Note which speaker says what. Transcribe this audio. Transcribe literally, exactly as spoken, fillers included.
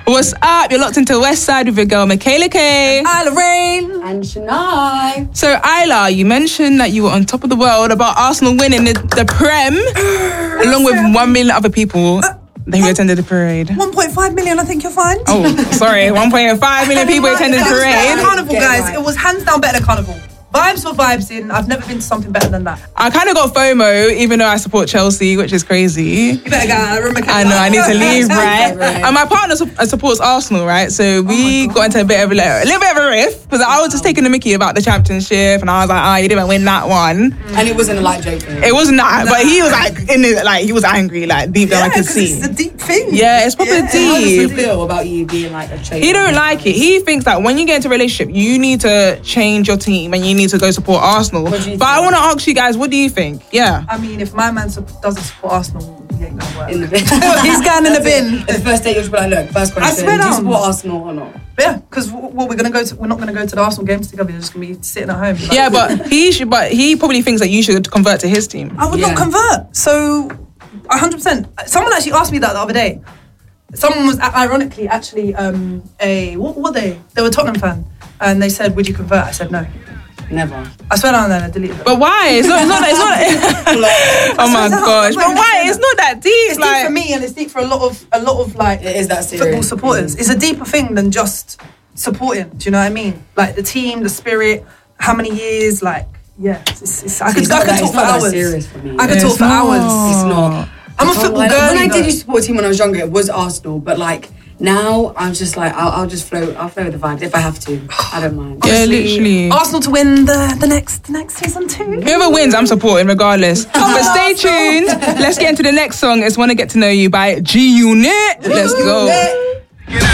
Speaker 1: What's up? You're locked into West Side with your girl Michaela K.
Speaker 2: Isla Rain.
Speaker 3: And Shania.
Speaker 1: So Isla, you mentioned that you were on top of the world about Arsenal winning the, the Prem, along with one million other people who attended the parade.
Speaker 2: one point five million, I think you'll find.
Speaker 1: Oh, sorry, one point five million people attended the parade.
Speaker 2: Carnival, guys. It was hands down better than Carnival. Vibes for vibes in. I've never been to something better than that.
Speaker 1: I kind of got FOMO, even though I support Chelsea, which is crazy.
Speaker 2: You better go. I remember.
Speaker 1: I know, I need to leave, right? And my partner su- supports Arsenal, right? So we oh got into a bit of a, a little bit of a riff because I was just taking the mickey about the championship, and I was like, "Ah, oh, you didn't win that one."
Speaker 3: Mm. And it wasn't a light joke.
Speaker 1: It was not, nah. But he was like, in it, like he was angry, like deep down,
Speaker 2: yeah,
Speaker 1: I could see.
Speaker 2: It's a deep thing.
Speaker 1: Yeah, it's proper
Speaker 3: yeah.
Speaker 1: deep.
Speaker 3: How does he feel about you being like a traitor?
Speaker 1: He don't like it. He thinks that when you get into a relationship, you need to change your team and you need to go support Arsenal. But think? I want to ask you guys, what do you think? Yeah.
Speaker 2: I mean, if my man su- doesn't support Arsenal, he ain't gonna work.
Speaker 3: In the bin.
Speaker 2: He's going in the bin.
Speaker 3: The first date, you'll be like, look, first question,
Speaker 2: I swear
Speaker 3: do you
Speaker 2: down.
Speaker 3: support Arsenal or not?
Speaker 2: Yeah, because what we're gonna go to, we're not gonna go to the Arsenal games together. We're just gonna be sitting at home. Like,
Speaker 1: yeah, but he should. But he probably thinks that you should convert to his team.
Speaker 2: I would
Speaker 3: yeah.
Speaker 2: not convert. So, one hundred percent. Someone actually asked me that the other day. Someone was ironically actually um, a what were they? They were a Tottenham fan, and they said, "Would you convert?" I said no.
Speaker 3: Never.
Speaker 2: I swear down there, I deleted it.
Speaker 1: But why? It's not. It's not. It's not. Oh my gosh! But why? It's not that deep.
Speaker 2: It's
Speaker 1: like,
Speaker 2: deep for me, and it's deep for a lot of a lot of like
Speaker 3: it is that serious.
Speaker 2: football supporters. It's a deeper thing than just supporting. Do you know what I mean? Like the team, the spirit, how many years, like yeah. It's, it's, I
Speaker 3: See,
Speaker 2: could,
Speaker 3: it's
Speaker 2: I
Speaker 3: not
Speaker 2: could
Speaker 3: that-
Speaker 2: talk
Speaker 3: it's
Speaker 2: for
Speaker 3: not that
Speaker 2: hours.
Speaker 3: serious for me.
Speaker 2: I could
Speaker 1: It's
Speaker 2: talk for
Speaker 1: not.
Speaker 2: hours.
Speaker 3: It's not.
Speaker 2: I'm a
Speaker 3: I
Speaker 2: football
Speaker 3: can't lie.
Speaker 2: girl.
Speaker 3: When I
Speaker 2: you
Speaker 3: did
Speaker 2: know.
Speaker 3: used to support a team when I was younger, it was Arsenal, but like now I'm just like I'll, I'll just flow. I'll flow with the vibes if I have to. I don't mind.
Speaker 1: Yeah,
Speaker 2: Honestly,
Speaker 1: literally.
Speaker 2: Arsenal to win the the next the next season too.
Speaker 1: Whoever wins, I'm supporting regardless. But stay tuned. Let's get into the next song. It's "Wanna Get to Know You" by G Unit. Let's